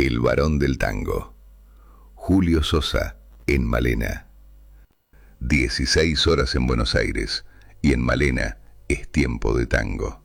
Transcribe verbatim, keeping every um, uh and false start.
El varón del tango. Julio Sosa, en Malena. dieciséis horas en Buenos Aires, y en Malena es tiempo de tango.